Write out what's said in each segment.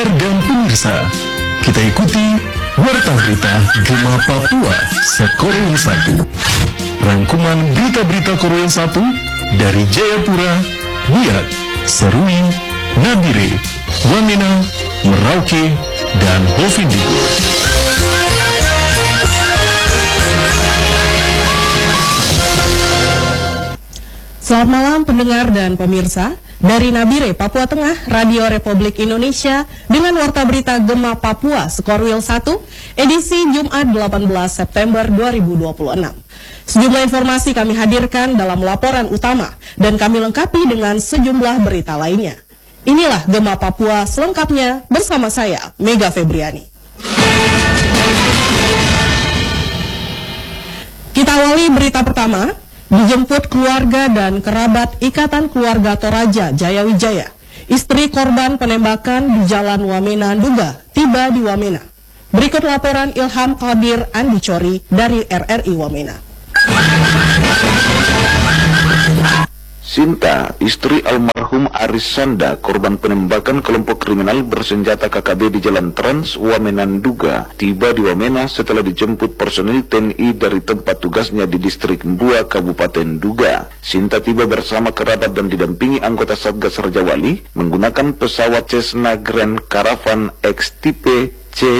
Pendengar dan pemirsa, kita ikuti Warta Berita Gema Papua Sekorwil 1. Rangkuman berita-berita Korwil 1 dari Jayapura, Biak, Serui, Nabire, Wamena, Merauke, dan Bovendigul. Selamat malam pendengar dan pemirsa. Dari Nabire, Papua Tengah, Radio Republik Indonesia dengan Warta Berita Gema Papua Sekorwil 1, edisi Jumat 18 September 2026. Sejumlah informasi kami hadirkan dalam laporan utama dan kami lengkapi dengan sejumlah berita lainnya. Inilah Gema Papua selengkapnya bersama saya, Mega Febriani. Kita awali berita pertama. Dijemput keluarga dan kerabat Ikatan Keluarga Toraja Jayawijaya. Istri korban penembakan di Jalan Wamena Nduga tiba di Wamena. Berikut laporan Ilham Qadir Andicori dari RRI Wamena. Sinta, istri almarhum Aris Sanda, korban penembakan kelompok kriminal bersenjata KKB di Jalan Trans Wamena Nduga, tiba di Wamena setelah dijemput personil TNI dari tempat tugasnya di distrik Mbua, Kabupaten Nduga. Sinta tiba bersama kerabat dan didampingi anggota Satgas Rajawali menggunakan pesawat Cessna Grand Caravan X tipe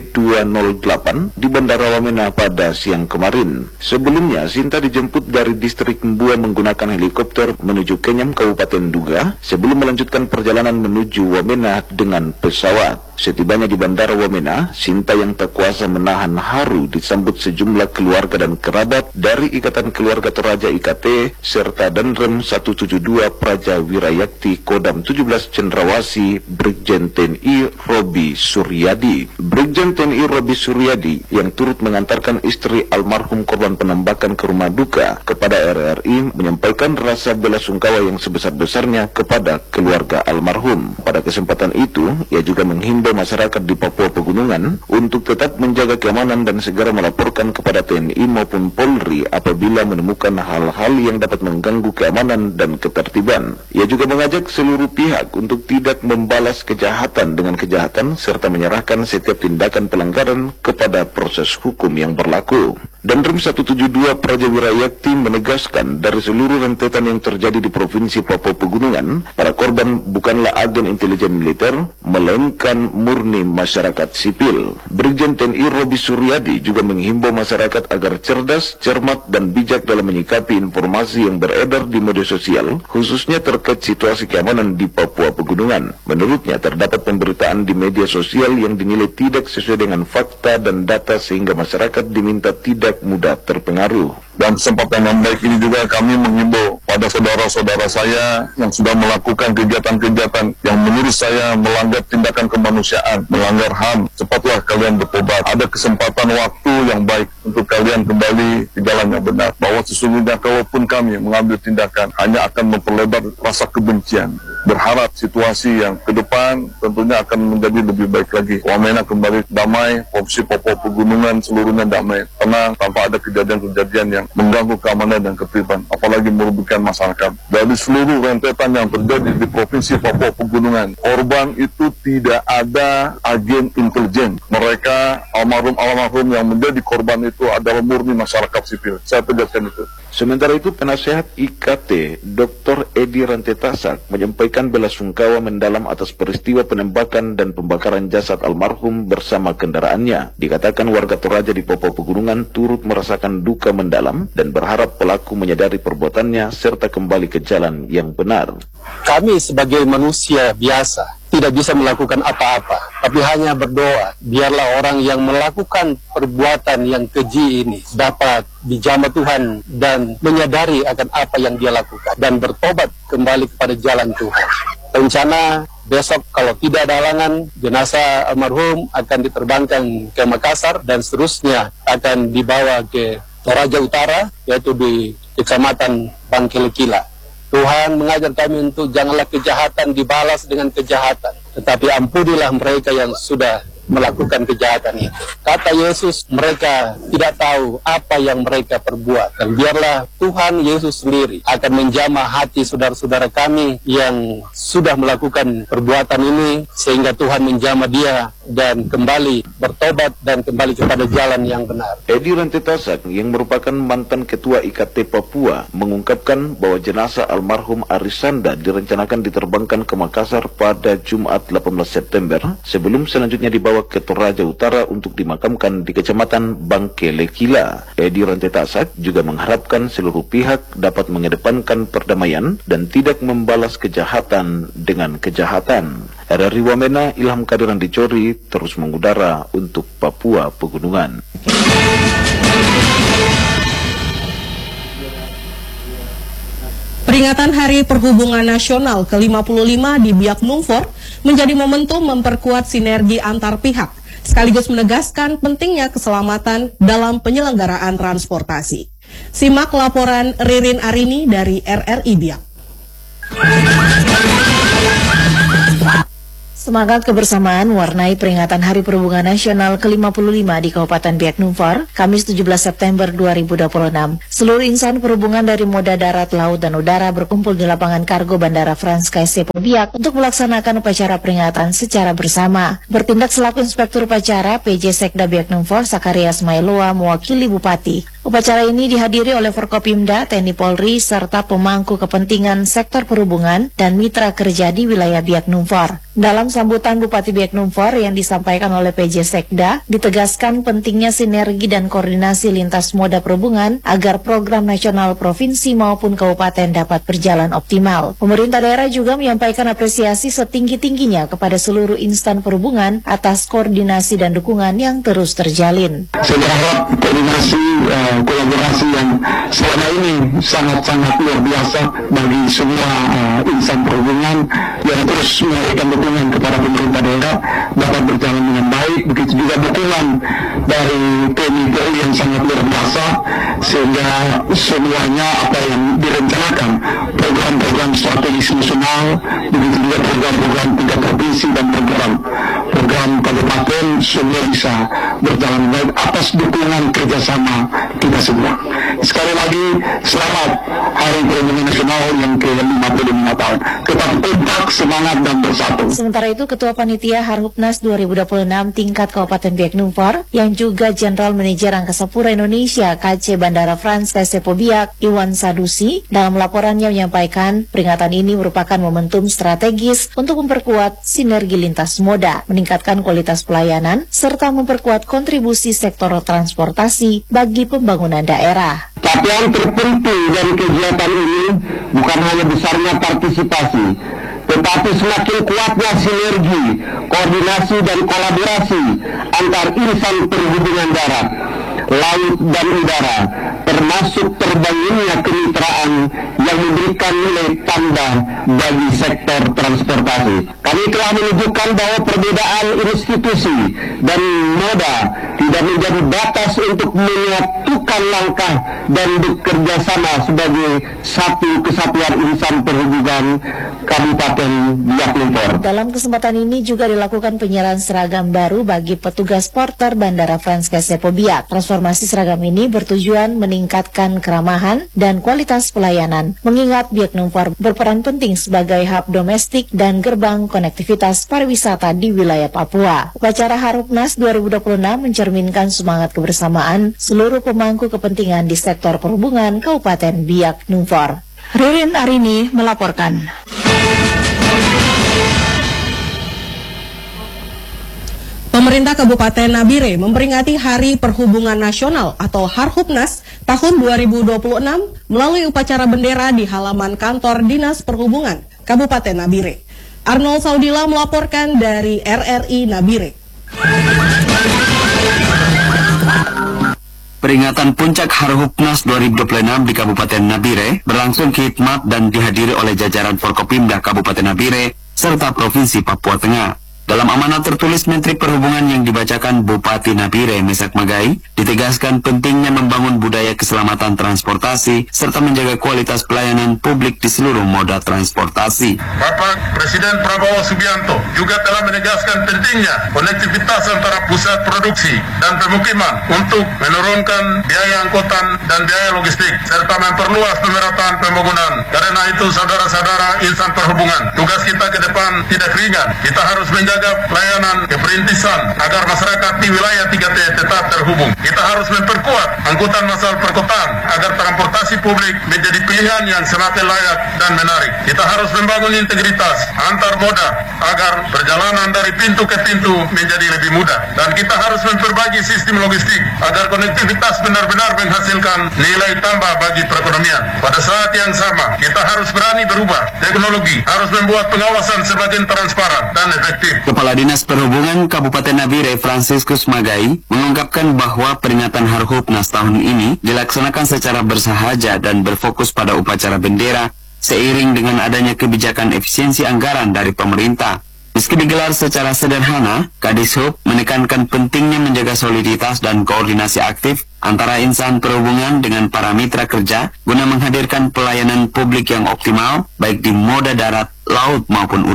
C208 di Bandara Wamena pada siang kemarin. Sebelumnya, Sinta dijemput dari distrik Mbua menggunakan helikopter menuju Kenyam, Kabupaten Nduga, sebelum melanjutkan perjalanan menuju Wamena dengan pesawat. Setibanya di Bandara Wamena, Sinta yang tak kuasa menahan haru disambut sejumlah keluarga dan kerabat dari Ikatan Keluarga Toraja IKT serta Danrem 172 Praja Wirayakti Kodam 17 Cendrawasih Brigjen TNI Robi Suryadi. Brigjen TNI Robi Suryadi yang turut mengantarkan istri almarhum korban penembakan ke rumah duka kepada RRI menyampaikan rasa belasungkawa yang sebesar-besarnya kepada keluarga almarhum. Pada kesempatan itu, ia juga menghimbau masyarakat di Papua Pegunungan untuk tetap menjaga keamanan dan segera melaporkan kepada TNI maupun Polri apabila menemukan hal-hal yang dapat mengganggu keamanan dan ketertiban. Ia juga mengajak seluruh pihak untuk tidak membalas kejahatan dengan kejahatan serta menyerahkan setiap tindakan pelanggaran kepada proses hukum yang berlaku. Danrem 172 Praja Wirayakti menegaskan dari seluruh rentetan yang terjadi di Provinsi Papua Pegunungan, para korban bukanlah agen intelijen militer, melainkan murni masyarakat sipil. Brigjen TNI Robi Suryadi juga menghimbau masyarakat agar cerdas, cermat, dan bijak dalam menyikapi informasi yang beredar di media sosial, khususnya terkait situasi keamanan di Papua Pegunungan. Menurutnya, terdapat pemberitaan di media sosial yang dinilai tidak sesuai dengan fakta dan data sehingga masyarakat diminta tidak mudah terpengaruh. Dan kesempatan yang baik ini juga kami menghimbau pada saudara-saudara saya yang sudah melakukan kegiatan-kegiatan yang menurut saya melanggar tindakan kemanusiaan, melanggar HAM, cepatlah kalian bertobat. Ada kesempatan waktu yang baik untuk kalian kembali ke jalan yang benar. Bahwa sesungguhnya kalaupun kami mengambil tindakan hanya akan memperlebar rasa kebencian. Berharap situasi yang ke depan tentunya akan menjadi lebih baik lagi. Wamena kembali damai, Provinsi Papua Pegunungan seluruhnya damai, tenang, tanpa ada kejadian-kejadian yang mengganggu keamanan dan ketertiban, apalagi merugikan masyarakat. Dari seluruh rentetan yang terjadi di Provinsi Papua Pegunungan, korban itu tidak ada agen intelijen. Mereka almarhum yang menjadi korban itu adalah murni masyarakat sipil. Saya tegaskan itu. Sementara itu, penasehat IKT Dr. Edi Rantetasak menyampaikan belasungkawa mendalam atas peristiwa penembakan dan pembakaran jasad almarhum bersama kendaraannya. Dikatakan warga Toraja di Papua Pegunungan turut merasakan duka mendalam dan berharap pelaku menyadari perbuatannya serta kembali ke jalan yang benar. Kami sebagai manusia biasa tidak bisa melakukan apa-apa, tapi hanya berdoa biarlah orang yang melakukan perbuatan yang keji ini dapat dijamah Tuhan dan menyadari akan apa yang dia lakukan dan bertobat kembali kepada jalan Tuhan. Rencana besok kalau tidak ada halangan, jenazah almarhum akan diterbangkan ke Makassar dan seterusnya akan dibawa ke Toraja Utara, yaitu di Kecamatan Bangkil-Kila. Tuhan mengajar kami untuk janganlah kejahatan dibalas dengan kejahatan, tetapi ampunilah mereka yang sudah melakukan kejahatan itu. Kata Yesus, mereka tidak tahu apa yang mereka perbuat. Dan biarlah Tuhan Yesus sendiri akan menjamah hati saudara-saudara kami yang sudah melakukan perbuatan ini, sehingga Tuhan menjamah dia dan kembali bertobat dan kembali kepada jalan yang benar. Edi Rantetasak yang merupakan mantan ketua IKT Papua mengungkapkan bahwa jenazah almarhum Arisanda direncanakan diterbangkan ke Makassar pada Jumat 18 September sebelum selanjutnya dibawa ke Toraja Utara untuk dimakamkan di Kecamatan Bangke Lekila. Edi Rantetasak juga mengharapkan seluruh pihak dapat mengedepankan perdamaian dan tidak membalas kejahatan dengan kejahatan. RRI Wamena, Ilham Kadiran Dicori terus mengudara untuk Papua Pegunungan. Peringatan Hari Perhubungan Nasional ke-55 di Biak Numfor menjadi momentum memperkuat sinergi antar pihak, sekaligus menegaskan pentingnya keselamatan dalam penyelenggaraan transportasi. Simak laporan Ririn Arini dari RRI Biak. Semangat kebersamaan warnai peringatan Hari Perhubungan Nasional ke-55 di Kabupaten Biak Numfor, Kamis 17 September 2026. Seluruh insan perhubungan dari moda darat, laut, dan udara berkumpul di lapangan kargo Bandara Frans KSC Biak untuk melaksanakan upacara peringatan secara bersama. Bertindak selaku Inspektur Upacara PJ Sekda Biak Numfor, Sakarias Mailoa, mewakili Bupati. Upacara ini dihadiri oleh Forkopimda, TNI Polri, serta pemangku kepentingan sektor perhubungan dan mitra kerja di wilayah Biak Numfor. Dalam sambutan Bupati Biak Numfor yang disampaikan oleh PJ Sekda, ditegaskan pentingnya sinergi dan koordinasi lintas moda perhubungan agar program nasional provinsi maupun kabupaten dapat berjalan optimal. Pemerintah daerah juga menyampaikan apresiasi setinggi-tingginya kepada seluruh instan perhubungan atas koordinasi dan dukungan yang terus terjalin. Saya berharap koordinasi, kolaborasi yang selama ini sangat-sangat luar biasa bagi semua insan perhubungan yang terus memberikan dukungan kepada pemerintah daerah dapat berjalan dengan baik. Begitu juga dukungan dari TNI Polri yang sangat luar biasa, sehingga semuanya apa yang direncanakan, program-program strategis nasional, begitu juga program-program tingkat provinsi dan program kabupaten, semua bisa berjalan baik atas dukungan kerjasama kita semua. Sekali lagi, selamat Hari Perhubungan Nasional yang ke-55 tahun. Tetap kompak, semangat, dan bersatu. Sementara itu, Ketua Panitia Harhubnas 2026 tingkat Kabupaten Biak Numfor yang juga Jenderal Manajer Angkasa Pura Indonesia KC Bandara Frans KSC Biak, Iwan Sadusi, dalam laporannya menyampaikan peringatan ini merupakan momentum strategis untuk memperkuat sinergi lintas moda, meningkatkan kualitas pelayanan, serta memperkuat kontribusi sektor transportasi bagi pembangunan daerah. Tapi yang terpenting dari kegiatan ini bukan hanya besarnya partisipasi, tetapi semakin kuatnya sinergi, koordinasi, dan kolaborasi antar insan perhubungan darat, laut, dan udara, termasuk terbangunnya kemitraan yang memberikan nilai tambah bagi sektor transportasi. Kami telah menunjukkan bahwa perbedaan institusi dan moda tidak menjadi batas untuk menyatukan langkah dan bekerja sama sebagai satu kesatuan insan perhubungan Kabupaten Biak Numfor. Dalam kesempatan ini juga dilakukan penyerahan seragam baru bagi petugas porter Bandara Frans KSC Biak. Transformasi seragam ini bertujuan meningkatkan keramahan dan kualitas pelayanan, mengingat Biak Numfor berperan penting sebagai hub domestik dan gerbang konektivitas pariwisata di wilayah Papua. Upacara Harhubnas 2026 mencerminkan semangat kebersamaan seluruh pemangku kepentingan di sektor perhubungan Kabupaten Biak Numfor. Ririn Arini melaporkan. Pemerintah Kabupaten Nabire memperingati Hari Perhubungan Nasional atau Harhubnas tahun 2026 melalui upacara bendera di halaman kantor Dinas Perhubungan Kabupaten Nabire. Arnold Saudila melaporkan dari RRI Nabire. Peringatan puncak Harhubnas 2026 di Kabupaten Nabire berlangsung khidmat dan dihadiri oleh jajaran Forkopimda Kabupaten Nabire serta Provinsi Papua Tengah. Dalam amanat tertulis Menteri Perhubungan yang dibacakan Bupati Nabire Mesak Magai, ditegaskan pentingnya membangun budaya keselamatan transportasi serta menjaga kualitas pelayanan publik di seluruh moda transportasi. Bapak Presiden Prabowo Subianto juga telah menegaskan pentingnya konektivitas antara pusat produksi dan pemukiman untuk menurunkan biaya angkutan dan biaya logistik serta memperluas pemerataan pembangunan. Karena itu saudara-saudara insan perhubungan, tugas kita ke depan tidak ringan. Kita harus menjaga pelayanan keperintisan agar masyarakat di wilayah 3T tetap terhubung. Kita harus memperkuat angkutan massal perkotaan agar transportasi publik menjadi pilihan yang semakin layak dan menarik. Kita harus membangun integritas antar moda agar perjalanan dari pintu ke pintu menjadi lebih mudah. Dan kita harus memperbagi sistem logistik agar konektivitas benar-benar menghasilkan nilai tambah bagi perekonomian. Pada saat yang sama, kita harus berani berubah. Teknologi harus membuat pengawasan semakin transparan dan efektif. Kepala Dinas Perhubungan Kabupaten Nabire Franciscus Magai mengungkapkan bahwa peringatan Harhubnas tahun ini dilaksanakan secara bersahaja dan berfokus pada upacara bendera seiring dengan adanya kebijakan efisiensi anggaran dari pemerintah. Meski digelar secara sederhana, Kadishub menekankan pentingnya menjaga soliditas dan koordinasi aktif antara insan perhubungan dengan para mitra kerja guna menghadirkan pelayanan publik yang optimal baik di moda darat, laut maupun udara.